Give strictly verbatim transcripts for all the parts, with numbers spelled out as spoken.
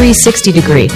three sixty degree.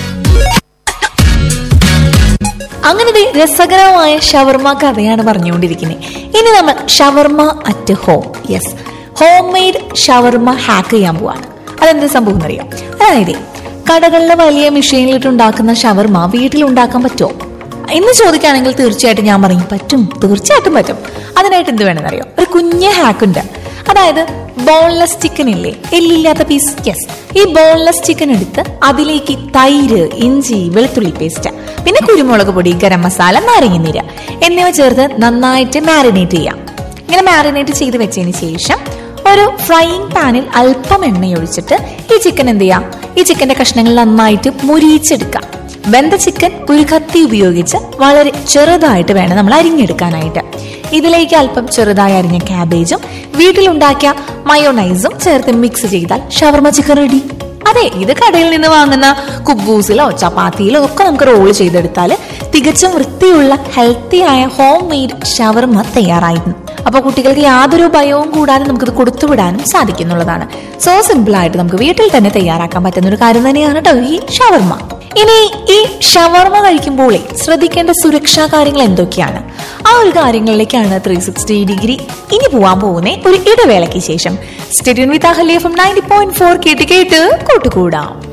അങ്ങനെ രസകരമായ ഷവർമ കഥയാണ് പറഞ്ഞുകൊണ്ടിരിക്കുന്നത്. ഇനി നമ്മൾ ഷവർമ at home. Yes, home made shawarma hack ചെയ്യാൻ പോവാണ്. അതെന്ത് സംഭവം എന്നറിയാം? അതായത് കടകളിലെ വലിയ മെഷീനിലിട്ട് ഉണ്ടാക്കുന്ന ഷവർമ വീട്ടിൽ ഉണ്ടാക്കാൻ പറ്റുമോ എന്ന് ചോദിക്കുകയാണെങ്കിൽ തീർച്ചയായിട്ടും ഞാൻ പറയും പറ്റും, തീർച്ചയായിട്ടും പറ്റും. അതിനായിട്ട് എന്ത് വേണമെന്നറിയോ? ഒരു കുഞ്ഞ് ഹാക്ക് ഉണ്ട്. അതായത് ബോൺലെസ് ചിക്കൻ ഇല്ലേ, എല്ലില്ലാത്ത പീസ്. യെസ്, ഈ ബോൺലെസ് ചിക്കൻ എടുത്ത് അതിലേക്ക് തൈര്, ഇഞ്ചി, വെളുത്തുള്ളി പേസ്റ്റ്, പിന്നെ കുരുമുളക് പൊടി, ഗരം മസാല, നാരങ്ങനീര് എന്നിവ ചേർത്ത് നന്നായിട്ട് മാരിനേറ്റ് ചെയ്യാം. ഇങ്ങനെ മാരിനേറ്റ് ചെയ്ത് വെച്ചതിന് ശേഷം ഒരു ഫ്രൈയിങ് പാനിൽ അല്പം എണ്ണ ഒഴിച്ചിട്ട് ഈ ചിക്കൻ എന്ത് ചെയ്യാം, ഈ ചിക്കന്റെ കഷ്ണങ്ങൾ നന്നായിട്ട് മുരിച്ചെടുക്കാം. വെന്ത ചിക്കൻ ഒരു കത്തി ഉപയോഗിച്ച് വളരെ ചെറുതായിട്ട് വേണം നമ്മൾ അരിഞ്ഞെടുക്കാനായിട്ട്. ഇതിലേക്ക് അല്പം ചെറുതായി അരിഞ്ഞ ക്യാബേജും വീട്ടിലുണ്ടാക്കിയ മയോണൈസും ചേർത്ത് മിക്സ് ചെയ്താൽ ഷവർമ ചിക്കൻ റെഡി. അതെ, ഇത് കടയിൽ നിന്ന് വാങ്ങുന്ന കുബൂസിലോ ചപ്പാത്തിയിലോ ഒക്കെ നമുക്ക് റോൾ ചെയ്തെടുത്താൽ തികച്ചും വൃത്തിയുള്ള ഹെൽത്തിയായ ഹോം മെയ്ഡ് ഷവർമ തയ്യാറായിരുന്നു. അപ്പൊ കുട്ടികൾക്ക് യാതൊരു ഭയവും കൂടാതെ നമുക്കിത് കൊടുത്തുവിടാനും സാധിക്കുന്നുള്ളതാണ്. സോ സിമ്പിൾ ആയിട്ട് നമുക്ക് വീട്ടിൽ തന്നെ തയ്യാറാക്കാൻ പറ്റുന്ന ഒരു കാര്യം തന്നെയാണ് കേട്ടോ ഈ ഷവർമ. ഇനി ഈ ഷവർമ കഴിക്കുമ്പോൾ ശ്രദ്ധിക്കേണ്ട സുരക്ഷാ കാര്യങ്ങൾ എന്തൊക്കെയാണ്? ആ ഒരു കാര്യങ്ങളിലേക്കാണ് ത്രീ സിക്സ്റ്റി ഡിഗ്രി ഇനി പോവാൻ പോകുന്നേ ഒരു ഇടവേളയ്ക്ക് ശേഷം. സ്റ്റേഡിയം വിത്ത് Ahalya F M ninety point four കേട്ട് കേട്ട് കൂട്ടുകൂടാം.